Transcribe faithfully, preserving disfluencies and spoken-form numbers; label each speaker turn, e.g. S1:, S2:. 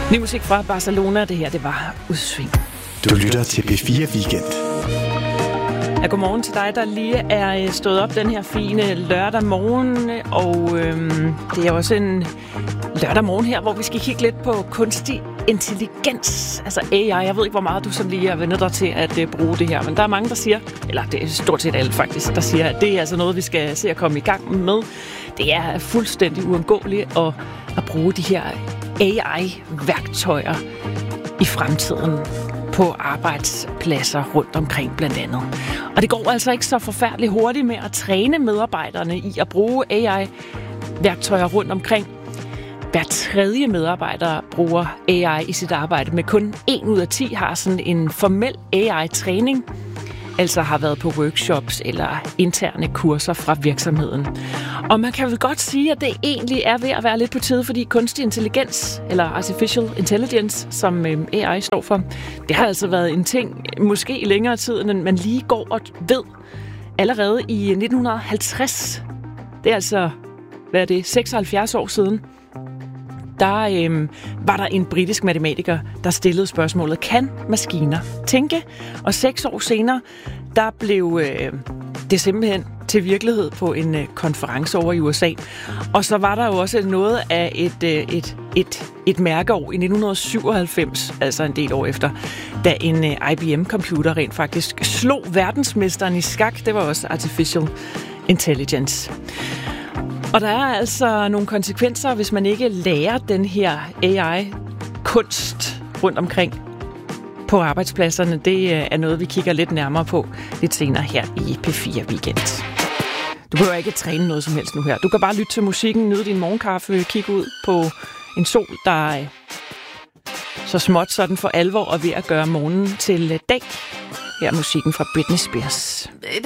S1: Ny musik fra Barcelona, det her, det var Udsving.
S2: Du lytter til P fire Weekend.
S1: Ja, godmorgen til dig, der lige er stået op den her fine lørdag morgen, og øhm, det er også en lørdag morgen her, hvor vi skal kigge lidt på kunstig intelligens, altså A I. Jeg ved ikke, hvor meget du sådan lige er vendt dig til at uh, bruge det her, men der er mange, der siger, eller det er stort set alle faktisk, der siger, at det er altså noget, vi skal se at komme i gang med. Det er fuldstændig uundgåeligt at, at bruge de her A I-værktøjer i fremtiden på arbejdspladser rundt omkring blandt andet. Og det går altså ikke så forfærdeligt hurtigt med at træne medarbejderne i at bruge A I-værktøjer rundt omkring. Hver tredje medarbejder bruger A I i sit arbejde, men kun en ud af ti har sådan en formel A I-træning, altså har været på workshops eller interne kurser fra virksomheden. Og man kan vel godt sige, at det egentlig er ved at være lidt på tide, fordi kunstig intelligens, eller artificial intelligence, som A I står for, det har altså været en ting, måske i længere tid, end man lige går og ved. Allerede i nitten halvtreds, det er altså, hvad er det, seksoghalvfjerds år siden, der øh, var der en britisk matematiker, der stillede spørgsmålet, kan maskiner tænke? Og seks år senere, der blev øh, det simpelthen til virkelighed på en øh, konference over i U S A. Og så var der jo også noget af et, øh, et, et, et mærkeår i nitten syvoghalvfems, altså en del år efter, da en øh, I B M-computer rent faktisk slog verdensmesteren i skak. Det var også artificial intelligence. Og der er altså nogle konsekvenser, hvis man ikke lærer den her A I-kunst rundt omkring på arbejdspladserne. Det er noget, vi kigger lidt nærmere på lidt senere her i P fire Weekend. Du behøver ikke træne noget som helst nu her. Du kan bare lytte til musikken, nyde din morgenkaffe, kigge ud på en sol, der er så småt sådan for alvor og ved at gøre morgenen til dag. Her er musikken fra Britney Spears.